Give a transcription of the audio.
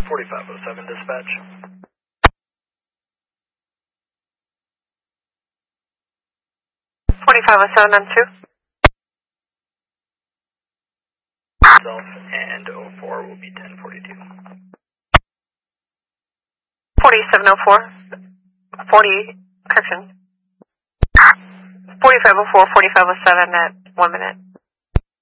4507 dispatch. Self and 04 will be 1042. 4704, 40, correction. 4504, 4507 at 1 minute.